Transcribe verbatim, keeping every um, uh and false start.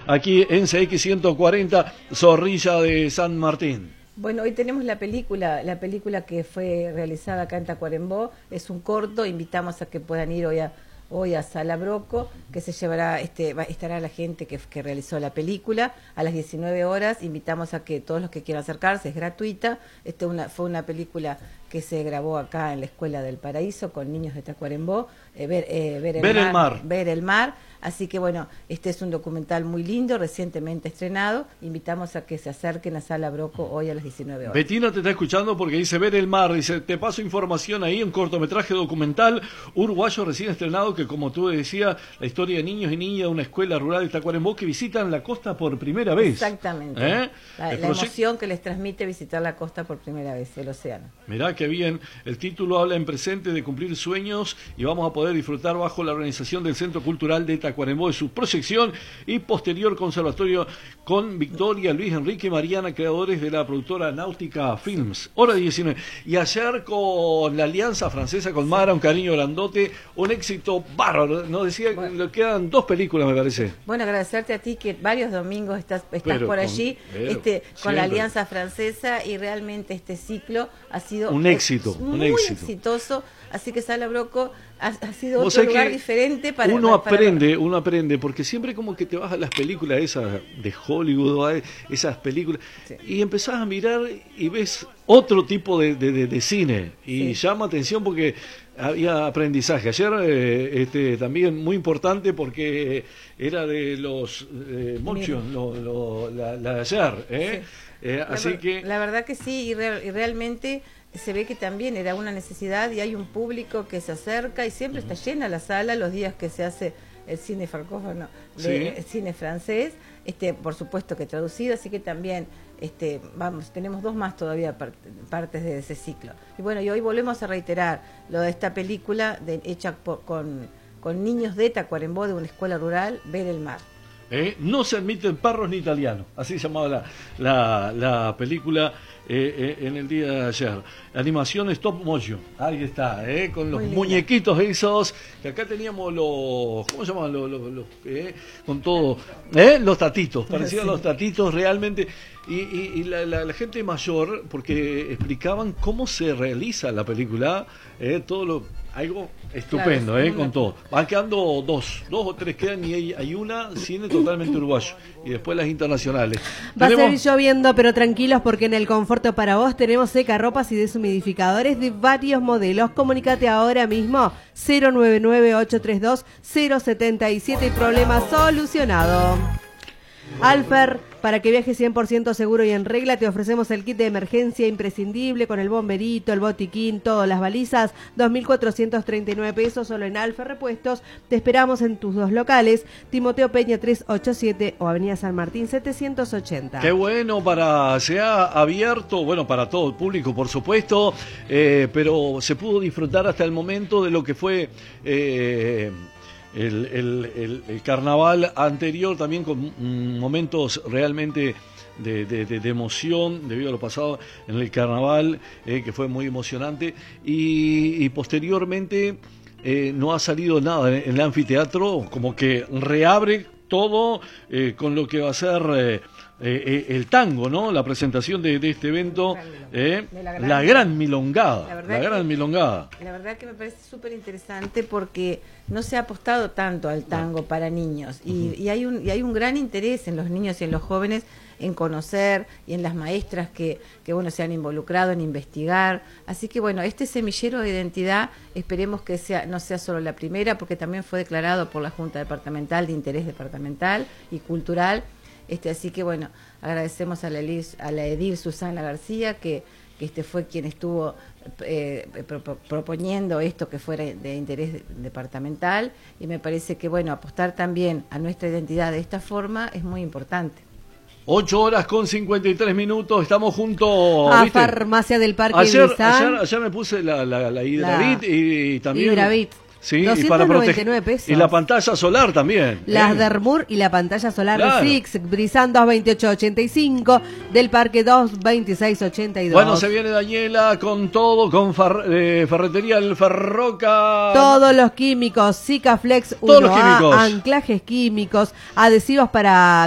aquí en C X ciento cuarenta, Zorrilla de San Martín. Bueno, hoy tenemos la película, la película que fue realizada acá en Tacuarembó, es un corto, invitamos a que puedan ir hoy a, hoy a Sala Broco, que se llevará, este, va, estará la gente que, que realizó la película a las diecinueve horas, invitamos a que todos los que quieran acercarse, es gratuita, este una, fue una película que se grabó acá en la Escuela del Paraíso con niños de Tacuarembó, eh, ver, eh, ver, el, ver mar, el mar, ver el mar, así que bueno, este es un documental muy lindo, recientemente estrenado, invitamos a que se acerquen a Sala Broco hoy a las diecinueve horas. Betina te está escuchando porque dice ver el mar, dice, te paso información ahí, un cortometraje documental uruguayo recién estrenado que, como tú decías, la historia de niños y niñas de una escuela rural de Tacuarembó que visitan la costa por primera vez. Exactamente, ¿Eh? la, la emoción que les transmite visitar la costa por primera vez, el océano. Mirá qué bien, el título habla en presente de cumplir sueños y vamos a poder disfrutar bajo la organización del Centro Cultural de Tacuarembó de su proyección y posterior conservatorio con Victoria, Luis Enrique y Mariana, creadores de la productora Náutica Films. Hora diecinueve. Y ayer con la alianza francesa con Mara, un cariño grandote, un éxito bárbaro. Nos decía bueno, que le quedan dos películas, me parece. Bueno, agradecerte a ti que varios domingos estás, estás pero por con, allí pero, este, con la alianza francesa y realmente este ciclo ha sido un éxito, muy un éxito. exitoso. Así que Sala Broco ha, ha sido otro lugar diferente para uno para, aprende, para... uno aprende, porque siempre como que te vas a las películas esas de Hollywood, esas películas, sí. y empezás a mirar y ves otro tipo de, de, de, de cine y sí. llama atención porque había aprendizaje. Ayer eh, este, también muy importante porque era de los eh, Motion, lo, lo, la, la de ayer, ¿eh? Sí. Eh, así la, que la verdad que sí, y, re, y realmente se ve que también era una necesidad y hay un público que se acerca y siempre uh-huh. está llena la sala los días que se hace el cine francófono, ¿Sí? el cine francés, este por supuesto que traducido, así que también este vamos, tenemos dos más todavía part, partes de ese ciclo. Y bueno, y hoy volvemos a reiterar lo de esta película de, hecha por, con, con niños de Tacuarembó, de una escuela rural, Ver el mar. Eh, no se admiten perros ni italianos, así se llamaba la, la, la película eh, eh, en el día de ayer. Animación stop motion, ahí está, eh, con los muñequitos esos, que acá teníamos los, ¿cómo se llaman? Los, los, los eh, con todo, eh, los tatitos, parecían sí. los tatitos realmente, y, y, y la, la, la gente mayor, porque explicaban cómo se realiza la película, eh, todo lo... Algo estupendo, claro, eh, con todo. Van quedando dos, dos o tres quedan y hay, hay una cine totalmente uruguayo y después las internacionales. Va ¿Tenemos? a seguir lloviendo, pero tranquilos porque en el Conforto para Vos tenemos secarropas y deshumidificadores de varios modelos. Comunícate ahora mismo cero nueve nueve ocho tres dos cero siete siete y problema solucionado. Alfer, para que viajes cien por ciento seguro y en regla, te ofrecemos el kit de emergencia imprescindible con el bomberito, el botiquín, todas las balizas, dos mil cuatrocientos treinta y nueve pesos solo en Alfer Repuestos. Te esperamos en tus dos locales, Timoteo Peña trescientos ochenta y siete o Avenida San Martín setecientos ochenta. Qué bueno, para se ha abierto, bueno, para todo el público, por supuesto, eh, pero se pudo disfrutar hasta el momento de lo que fue... Eh, El, el, el, el carnaval anterior también con mm, momentos realmente de, de, de, de emoción debido a lo pasado en el carnaval, eh, que fue muy emocionante, y, y posteriormente eh, no ha salido nada en el anfiteatro, como que reabre todo eh, con lo que va a ser eh, eh, el tango, ¿no? La presentación de, de este evento, eh, la, gran, la gran milongada, la, la gran que, milongada. La verdad que me parece súper interesante porque no se ha apostado tanto al tango no. para niños y, uh-huh. y hay un y hay un gran interés en los niños y en los jóvenes en conocer y en las maestras que, que bueno se han involucrado en investigar, así que bueno, este semillero de identidad esperemos que sea no sea solo la primera, porque también fue declarado por la Junta Departamental de Interés Departamental y Cultural, este así que bueno, agradecemos a la edil, a la edil Susana García que, que este fue quien estuvo eh, pro, pro, proponiendo esto que fuera de interés departamental, y me parece que bueno, apostar también a nuestra identidad de esta forma es muy importante. Ocho horas con cincuenta y tres minutos, estamos juntos a ¿viste? Farmacia del Parque ayer, Bizán. Ayer, ayer me puse la, la, la Hidravit la... y, y también... Hidravit. Sí, doscientos noventa y nueve pesos. Y la pantalla solar también. Las ¿eh? Dermur y la pantalla solar claro. de Six, Brizán doscientos veintiocho ochenta y cinco, del Parque doscientos veintiséis ochenta y dos. Bueno, se viene Daniela con todo, con far, eh, Ferretería El Ferroca. Todos los químicos, Zicaflex uno A, anclajes químicos, adhesivos para